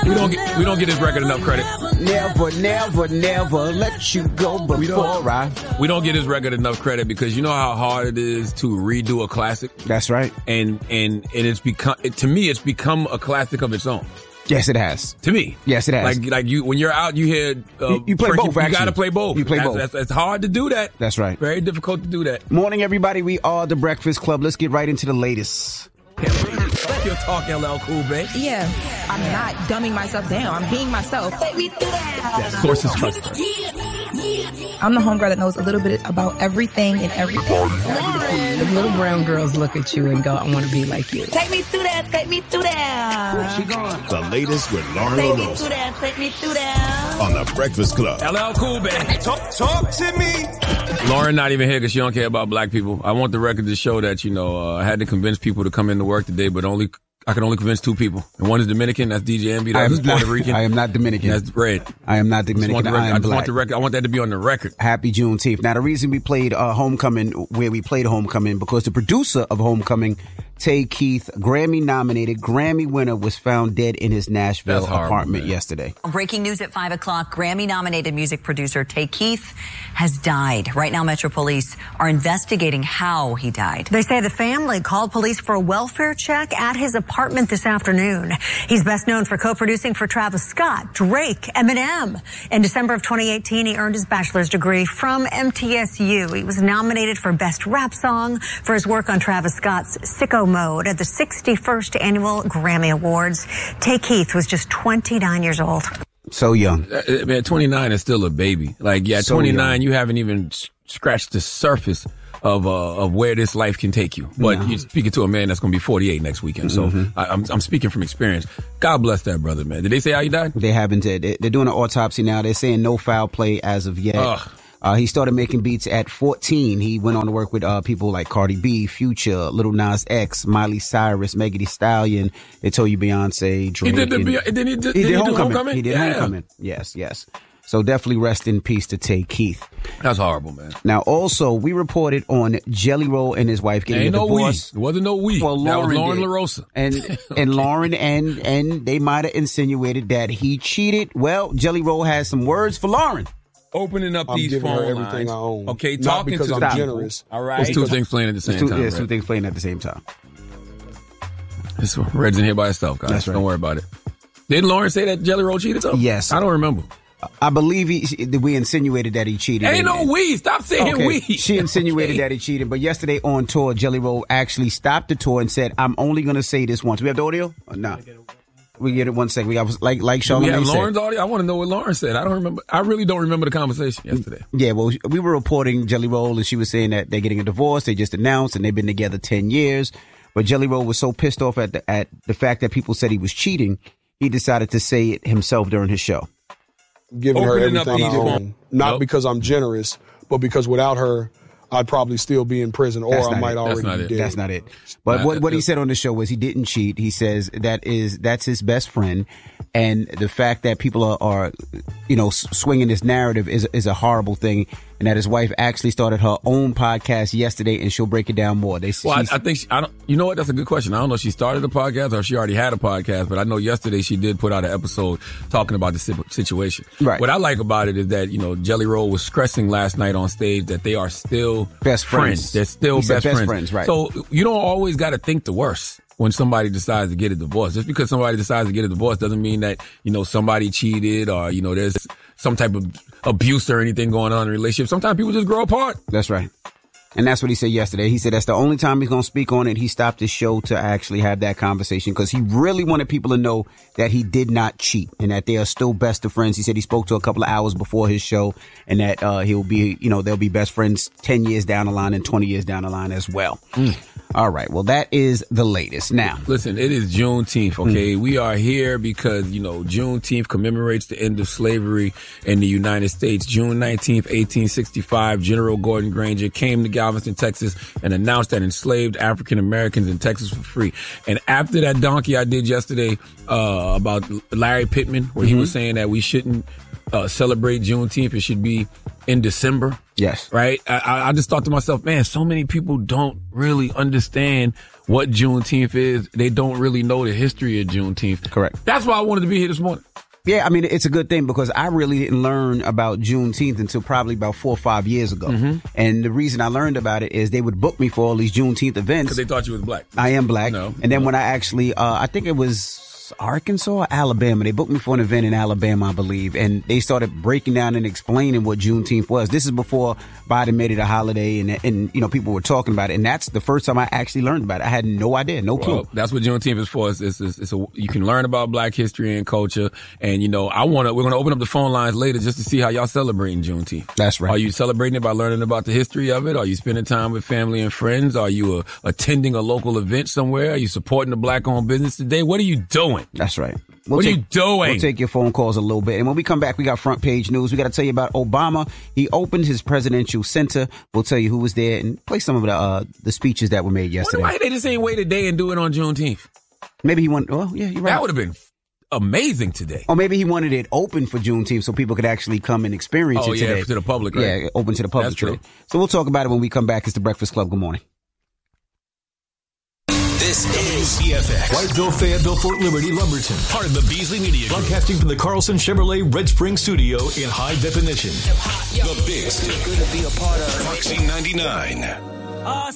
We don't get his record enough credit. Never let you go before we don't get his record enough credit because you know how hard it is to redo a classic. That's right. And it's become, to me, it's become a classic of its own. Yes, it has. To me. Yes, it has. Like you, when you're out, you hear, you play both, you gotta play both. You play both. It's hard to do that. That's right. Very difficult to do that. Morning, everybody. We are The Breakfast Club. Let's get right into the latest. You'll talk LL Cool, babe. Yeah. I'm not dumbing myself down. I'm being myself. Sources trust. I'm the homegirl that knows a little bit about everything and everything. The little brown girls look at you and go, I want to be like you. Take me through that. Take me through that. Where's she going? The latest with Lauren Take me LaRosa through that. Take me through that. on The Breakfast Club. LL Cool, babe. Talk to me. Lauren not even here because she don't care about black people. I want the record to show that, I had to convince people to come into work today, but I can only convince two people. And one is Dominican, that's DJ Envy. That's Puerto Rican. I am not Dominican. That's Red. I am not Dominican. I am black. Want the record. I want that to be on the record. Happy Juneteenth. Now, the reason we played Homecoming, where we played Homecoming, because the producer of Homecoming, Tay Keith, Grammy-nominated, Grammy winner, was found dead in his Nashville apartment yesterday. Breaking news at 5 o'clock, Grammy-nominated music producer Tay Keith has died. Right now, Metro Police are investigating how he died. They say the family called police for a welfare check at his apartment this afternoon. He's best known for co-producing for Travis Scott, Drake, Eminem. In December of 2018, he earned his bachelor's degree from MTSU. He was nominated for Best Rap Song for his work on Travis Scott's Sicko Mode at the 61st Annual Grammy Awards. Tay Keith was just 29 years old. So young. Man, 29 is still a baby. Like, yeah, So 29, young. you haven't even scratched the surface of where this life can take you. But you're speaking to a man that's going to be 48 next weekend. So I'm speaking from experience. God bless that brother, man. Did they say how he died? They haven't. They're doing an autopsy now. They're saying no foul play as of yet. He started making beats at 14. He went on to work with people like Cardi B, Future, Lil Nas X, Miley Cyrus, Megan Thee Stallion. They told you Beyonce, Drake. He did Homecoming. He did Homecoming. Yes. So definitely rest in peace to Tay Keith. That's horrible, man. Now, also, we reported on Jelly Roll and his wife getting a divorce. There wasn't no we. Well, that was Lauren did. LaRosa. And Lauren and they might have insinuated that he cheated. Well, Jelly Roll has some words for Lauren. Opening up I'm these giving phone her everything lines. I own. Okay, Not talking because to I'm the generous. All right. It's two things playing at the same time. Two things playing at the same time. It's Red's in here by itself, guys. That's right. Don't worry about it. Didn't Lauren say that Jelly Roll cheated though? Yes. I don't remember. I believe we insinuated that he cheated. Ain't no we. Stop saying we. She insinuated that he cheated, but yesterday on tour, Jelly Roll actually stopped the tour and said, "I'm only going to say this once." We have the audio? No. We get it 1 second. We have like Charlamagne we have said. Lauren's audio. I want to know what Lauren said. I don't remember. I really don't remember the conversation yesterday. Yeah, well, we were reporting Jelly Roll, and she was saying that they're getting a divorce. They just announced, and they've been together 10 years. But Jelly Roll was so pissed off at the fact that people said he was cheating, he decided to say it himself during his show. Giving her Opening up everything I these own. Not because I'm generous, but because without her, I'd probably still be in prison, or I might already be dead. That's not it. But what he said on the show was he didn't cheat. He says that's his best friend, and the fact that people are swinging this narrative is a horrible thing. And that his wife actually started her own podcast yesterday, and she'll break it down more. I think I don't. You know what? That's a good question. I don't know if she started a podcast or if she already had a podcast, but I know yesterday she did put out an episode talking about the situation. Right. What I like about it is that Jelly Roll was stressing last night on stage that they are still best friends. They're still best friends. Right. So you don't always got to think the worst when somebody decides to get a divorce. Just because somebody decides to get a divorce doesn't mean that somebody cheated or there's some type of abuse or anything going on in a relationship. Sometimes people just grow apart. That's right. And that's what he said yesterday. He said that's the only time he's going to speak on it. He stopped his show to actually have that conversation because he really wanted people to know that he did not cheat and that they are still best of friends. He said he spoke to a couple of hours before his show and that he'll be, they'll be best friends 10 years down the line and 20 years down the line as well. All right. Well, that is the latest. Now, listen, it is Juneteenth, okay? We are here because, Juneteenth commemorates the end of slavery in the United States. June 19th, 1865, General Gordon Granger came to Galveston, Texas, and announced that enslaved African Americans in Texas were free. And after that donkey I did yesterday about Larry Pittman, where he was saying that we shouldn't celebrate Juneteenth, it should be in December. Yes. Right? I just thought to myself, man, so many people don't really understand what Juneteenth is. They don't really know the history of Juneteenth. Correct. That's why I wanted to be here this morning. Yeah, I mean, it's a good thing because I really didn't learn about Juneteenth until probably about 4 or 5 years ago. Mm-hmm. And the reason I learned about it is they would book me for all these Juneteenth events. Because they thought you was black. I am black. No. And then when I actually, I think it was Arkansas or Alabama. They booked me for an event in Alabama, I believe. And they started breaking down and explaining what Juneteenth was. This is before Biden made it a holiday and you know, people were talking about it. And that's the first time I actually learned about it. I had no idea, no clue. Well, that's what Juneteenth is for. You can learn about black history and culture. And, you know, we're going to open up the phone lines later just to see how y'all celebrating Juneteenth. That's right. Are you celebrating it by learning about the history of it? Are you spending time with family and friends? Are you attending a local event somewhere? Are you supporting a black-owned business today? What are you doing? That's right. What are you doing? We'll take your phone calls a little bit. And when we come back, we got front page news. We got to tell you about Obama. He opened his presidential center. We'll tell you who was there and play some of the speeches that were made yesterday. Why they just ain't wait a day and do it on Juneteenth? Maybe he wanted, well, yeah, you're right. That would have been amazing today. Or maybe he wanted it open for Juneteenth so people could actually come and experience it today. Yeah, to the public, right? Yeah, open to the public. That's true. So we'll talk about it when we come back. It's the Breakfast Club. Good morning. This is WCFX. Whiteville, Fayetteville, Fort Liberty, Lumberton. Part of the Beasley Media Group. Broadcasting from the Carlson Chevrolet Red Spring Studio in high definition. The Big Stick. Good to be a part of. Foxy 99.